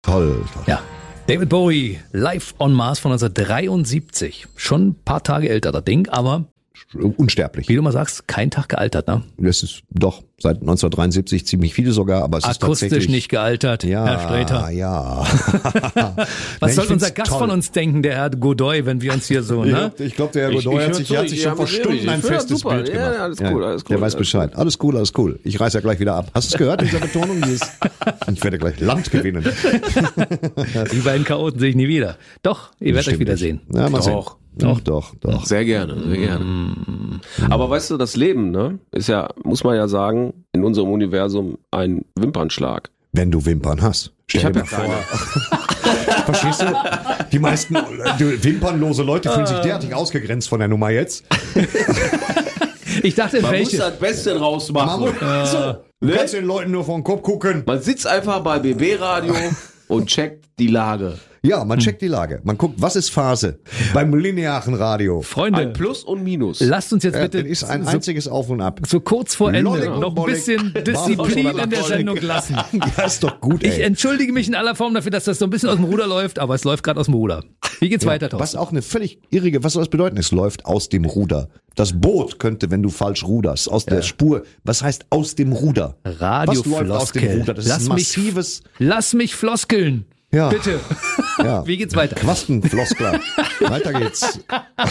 Toll. Ja. David Bowie, live on Mars von 1973. Schon ein paar Tage älter, das Ding, aber Unsterblich. wie du mal sagst, kein Tag gealtert, ne? Das ist doch seit 1973 ziemlich viele sogar, aber es ist Akustisch tatsächlich nicht gealtert, ja, Herr Sträter. Ja. Was soll unser Gast von uns denken, der Herr Godoy, wenn wir uns hier so, ne? Ich glaube, der Herr Godoy hat sich schon vor Stunden ein festes Bild gemacht. Ja, alles cool, alles cool. Der weiß Bescheid. Alles cool. Ich reiß ja gleich wieder ab. Hast du es gehört, diese Betonung? Ich werde gleich Land gewinnen. Die beiden Chaoten sehe ich nie wieder. Doch, ihr werdet euch wiedersehen. Ja, mal Doch. sehen. Doch. Sehr gerne. Aber weißt du, das Leben, ne, ist ja, muss man ja sagen, in unserem Universum ein Wimpernschlag. Wenn du Wimpern hast. Stell dir mal vor. Verstehst du? Die meisten wimpernlose Leute fühlen sich derartig ausgegrenzt von der Nummer jetzt. Ich dachte, Man welche? muss das Beste draus machen. Du kannst den Leuten nur vor den Kopf gucken. Man sitzt einfach bei BB Radio und checkt die Lage. Ja, man checkt die Lage. Man guckt, was ist Phase beim linearen Radio. Freunde, Ein Plus und Minus. lasst uns jetzt bitte Das ist ein einziges Auf und Ab. so kurz vor Ende Lollig, noch ein Bollig, bisschen Disziplin in der Sendung lassen. Ja, ist doch gut, Ich ey. entschuldige mich in aller Form dafür, dass das so ein bisschen aus dem Ruder läuft, aber es läuft gerade aus dem Ruder. Wie geht's weiter, Thorsten? Was auch eine völlig irrige, was soll das bedeuten? Es läuft aus dem Ruder. Das Boot könnte, wenn du falsch ruderst, aus der Spur. Was heißt aus dem Ruder? Was läuft aus dem Radiofloskel. Ruder? Das ist ein massives... Lass mich floskeln. Ja. Bitte. Ja. Wie geht's weiter? Quastenfloskler. Weiter geht's.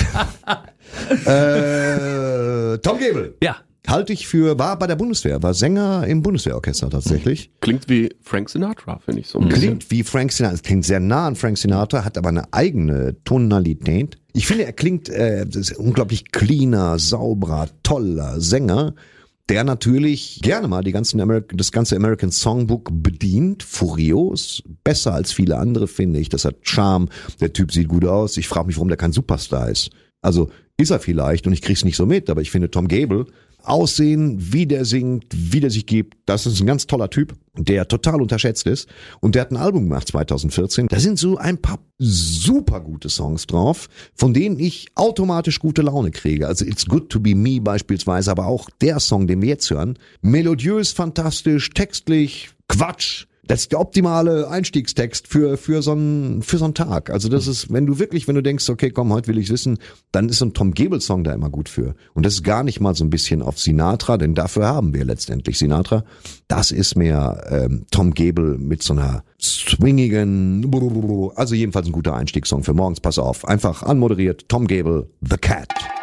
Tom Gebel. Ja. Halte ich war bei der Bundeswehr, war Sänger im Bundeswehrorchester tatsächlich. Klingt wie Frank Sinatra, finde ich so ein bisschen. Klingt wie Frank Sinatra, klingt sehr nah an Frank Sinatra, hat aber eine eigene Tonalität. Ich finde, er klingt das ist ein unglaublich cleaner, sauberer, toller Sänger, der natürlich gerne mal das ganze American Songbook bedient, furios, besser als viele andere, finde ich. Das hat Charme, der Typ sieht gut aus. Ich frage mich, warum der kein Superstar ist. Also ist er vielleicht und ich krieg's nicht so mit, aber ich finde Tom Gebel, Aussehen, wie der singt, wie der sich gibt, das ist ein ganz toller Typ, der total unterschätzt ist. Und der hat ein Album gemacht 2014. Da sind so ein paar super gute Songs drauf, von denen ich automatisch gute Laune kriege. Also It's Good to Be Me beispielsweise, aber auch der Song, den wir jetzt hören. Melodiös, fantastisch, textlich, Quatsch. Das ist der optimale Einstiegstext für so einen Tag. Also das ist, wenn du denkst, okay, komm, heute will ich's wissen, dann ist so ein Tom Gebel Song da immer gut für. Und das ist gar nicht mal so ein bisschen auf Sinatra, denn dafür haben wir letztendlich Sinatra. Das ist mehr Tom Gebel mit so einer swingigen, also jedenfalls ein guter Einstiegssong für morgens. Pass auf, einfach anmoderiert, Tom Gebel, The Cat.